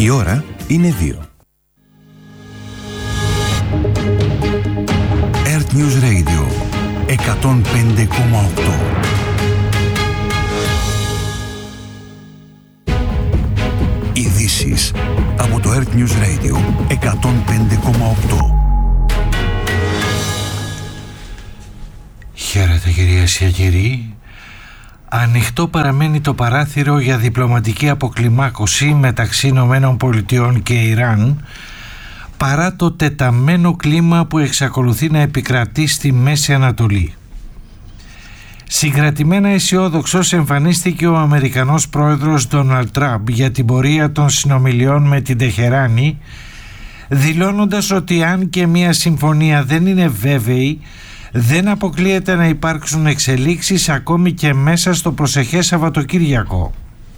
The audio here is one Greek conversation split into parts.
Η ώρα είναι 2. Earth News Radio 105,8. Ειδήσεις από το Earth News Radio 105,8. Χαίρετε κυρίες και κύριοι. Ανοιχτό παραμένει το παράθυρο για διπλωματική αποκλιμάκωση μεταξύ Ηνωμένων Πολιτειών και Ιράν, παρά το τεταμένο κλίμα που εξακολουθεί να επικρατεί στη Μέση Ανατολή. Συγκρατημένα αισιόδοξος εμφανίστηκε ο Αμερικανός πρόεδρος Ντόναλντ Τραμπ για την πορεία των συνομιλιών με την Τεχεράνη, δηλώνοντας ότι αν και μια συμφωνία δεν είναι βέβαιη, δεν αποκλείεται να υπάρξουν εξελίξεις ακόμη και μέσα στο προσεχές Σαββατοκύριακο.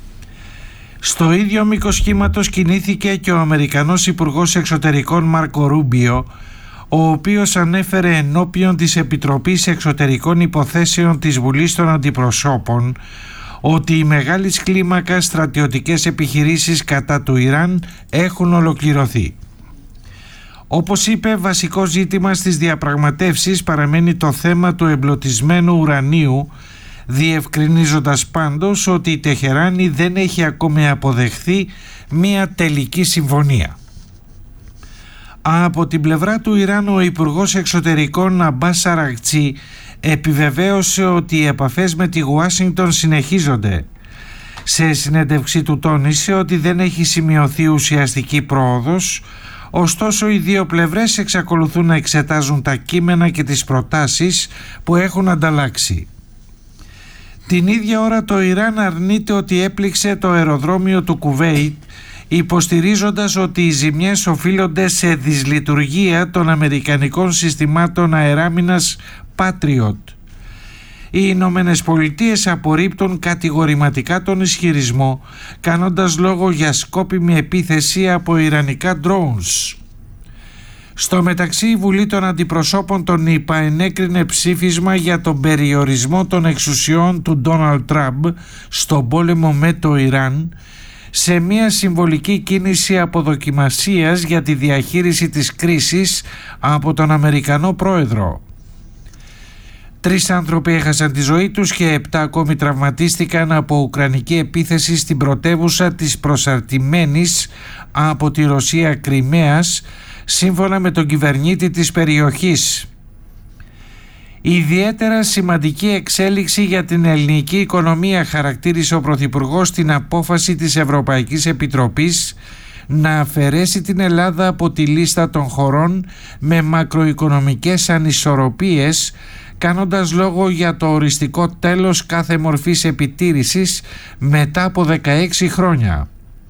Στο ίδιο μήκος κύματος κινήθηκε και ο Αμερικανός Υπουργός Εξωτερικών Μάρκο Ρούμπιο, ο οποίος ανέφερε ενώπιον της Επιτροπής Εξωτερικών Υποθέσεων της Βουλής των Αντιπροσώπων ότι οι μεγάλης κλίμακας στρατιωτικές επιχειρήσεις κατά του Ιράν έχουν ολοκληρωθεί. Όπως είπε, βασικό ζήτημα στις διαπραγματεύσεις παραμένει το θέμα του εμπλωτισμένου ουρανίου, διευκρινίζοντας πάντως ότι η Τεχεράνη δεν έχει ακόμη αποδεχθεί μία τελική συμφωνία. Από την πλευρά του Ιράν, ο Υπουργός Εξωτερικών Αμπάς Αρακτσί επιβεβαίωσε ότι οι επαφές με τη Ουάσιγκτον συνεχίζονται. Σε συνέντευξή του τόνισε ότι δεν έχει σημειωθεί ουσιαστική πρόοδος, ωστόσο οι δύο πλευρές εξακολουθούν να εξετάζουν τα κείμενα και τις προτάσεις που έχουν ανταλλάξει. Την ίδια ώρα το Ιράν αρνείται ότι έπληξε το αεροδρόμιο του Κουβέιτ, υποστηρίζοντας ότι οι ζημιές οφείλονται σε δυσλειτουργία των αμερικανικών συστημάτων αεράμινας Patriot. Οι Ηνωμένες Πολιτείες απορρίπτουν κατηγορηματικά τον ισχυρισμό, κάνοντας λόγο για σκόπιμη επίθεση από ιρανικά drones. Στο μεταξύ, η Βουλή των Αντιπροσώπων των ΗΠΑ ενέκρινε ψήφισμα για τον περιορισμό των εξουσιών του Ντόναλντ Τραμπ στον πόλεμο με το Ιράν, σε μια συμβολική κίνηση αποδοκιμασίας για τη διαχείριση της κρίσης από τον Αμερικανό πρόεδρο. 3 άνθρωποι έχασαν τη ζωή τους και 7 ακόμη τραυματίστηκαν από ουκρανική επίθεση στην πρωτεύουσα της προσαρτημένης από τη Ρωσία Κριμαίας, σύμφωνα με τον κυβερνήτη της περιοχής. Ιδιαίτερα σημαντική εξέλιξη για την ελληνική οικονομία χαρακτήρισε ο Πρωθυπουργός την απόφαση της Ευρωπαϊκής Επιτροπής να αφαιρέσει την Ελλάδα από τη λίστα των χωρών με μακροοικονομικές ανισορροπίες, κάνοντας λόγο για το οριστικό τέλος κάθε μορφής επιτήρησης μετά από 16 χρόνια.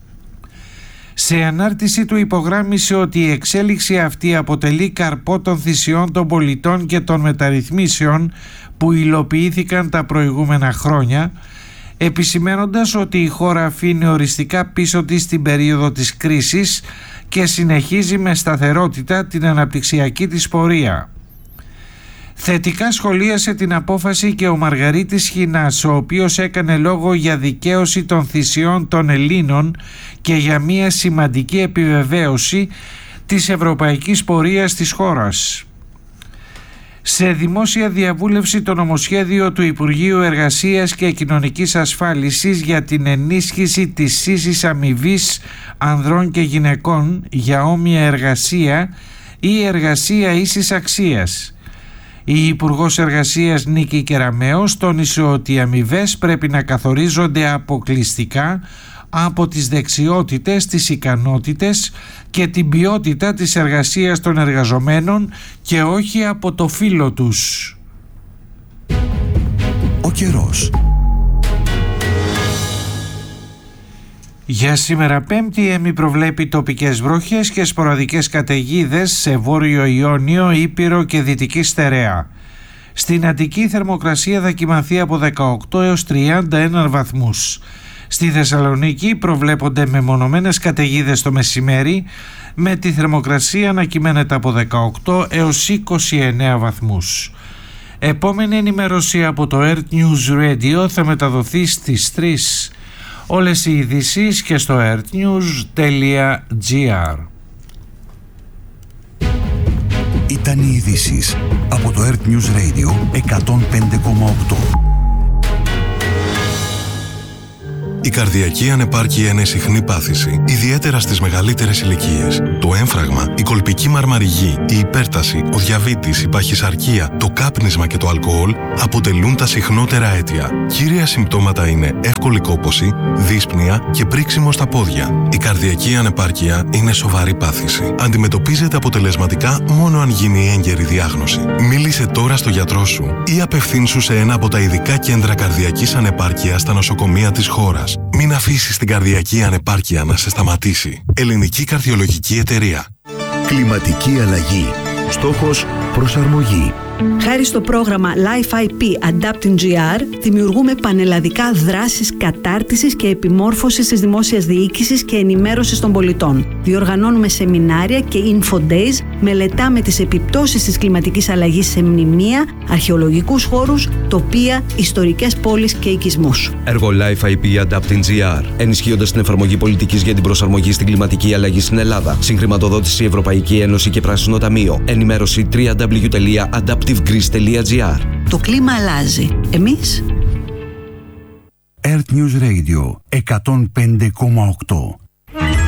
Σε ανάρτηση του υπογράμμισε ότι η εξέλιξη αυτή αποτελεί καρπό των θυσιών των πολιτών και των μεταρρυθμίσεων που υλοποιήθηκαν τα προηγούμενα χρόνια, επισημένοντας ότι η χώρα αφήνει οριστικά πίσω της την περίοδο της κρίσης και συνεχίζει με σταθερότητα την αναπτυξιακή της πορεία. Θετικά σχολίασε την απόφαση και ο Μαργαρίτης Χινάς, ο οποίος έκανε λόγο για δικαίωση των θυσιών των Ελλήνων και για μια σημαντική επιβεβαίωση της ευρωπαϊκής πορείας της χώρας. Σε δημόσια διαβούλευση το νομοσχέδιο του Υπουργείου Εργασίας και Κοινωνικής Ασφάλισης για την ενίσχυση της ίσης αμοιβής ανδρών και γυναικών για όμοια εργασία ή εργασία ίσης αξίας. Η Υπουργός Εργασίας Νίκη Κεραμέως τόνισε ότι οι αμοιβές πρέπει να καθορίζονται αποκλειστικά από τις δεξιότητες, τις ικανότητες και την ποιότητα της εργασίας των εργαζομένων και όχι από το φύλο τους. Ο καιρός. Για σήμερα Πέμπτη η ΕΜΗ προβλέπει τοπικές βροχές και σποραδικές καταιγίδες σε Βόρειο Ιόνιο, Ήπειρο και Δυτική Στερεά. Στην Αττική η θερμοκρασία θα κυμανθεί από 18 έως 31 βαθμούς. Στη Θεσσαλονίκη προβλέπονται μεμονωμένες καταιγίδες το μεσημέρι, με τη θερμοκρασία να κυμαίνεται από 18 έως 29 βαθμούς. Επόμενη ενημέρωση από το Earth News Radio θα μεταδοθεί στις 3. Όλες οι ειδήσεις και στο earthnews.gr. Ήταν οι ειδήσεις από το Earth News Radio 105,8. Η καρδιακή ανεπάρκεια είναι συχνή πάθηση, ιδιαίτερα στις μεγαλύτερες ηλικίες. Το έμφραγμα, η κολπική μαρμαριγή, η υπέρταση, ο διαβήτης, η παχυσαρκία, το κάπνισμα και το αλκοόλ αποτελούν τα συχνότερα αίτια. Κύρια συμπτώματα είναι εύκολη κόπωση, δύσπνοια και πρίξιμο στα πόδια. Η καρδιακή ανεπάρκεια είναι σοβαρή πάθηση. Αντιμετωπίζεται αποτελεσματικά μόνο αν γίνει έγκαιρη διάγνωση. Μίλησε τώρα στο γιατρό σου ή απευθύνσου σε ένα από τα ειδικά κέντρα καρδιακής ανεπάρκειας στα νοσοκομεία της χώρας. Μην αφήσεις την καρδιακή ανεπάρκεια να σε σταματήσει. Ελληνική Καρδιολογική Εταιρεία. Κλιματική αλλαγή. Στόχος προσαρμογή. Χάρη στο πρόγραμμα Life IP Adapting GR δημιουργούμε πανελλαδικά δράσεις κατάρτισης και επιμόρφωσης της δημόσιας διοίκησης και ενημέρωσης των πολιτών. Διοργανώνουμε σεμινάρια και info days, μελετάμε τις επιπτώσεις της κλιματικής αλλαγής σε μνημεία, αρχαιολογικούς χώρους, τοπία, ιστορικές πόλεις και οικισμούς. Έργο Life IP Adapting GR, ενισχύοντας την εφαρμογή πολιτικής για την προσαρμογή στην κλιματική αλλαγή στην Ελλάδα. Συγχρηματοδότηση Ευρωπαϊκή Ένωση και Πράσινο Ταμείο. Ενημέρωση www.adaptivegreece.gr. Το κλίμα αλλάζει. Εμείς? Earth News Radio 105,8.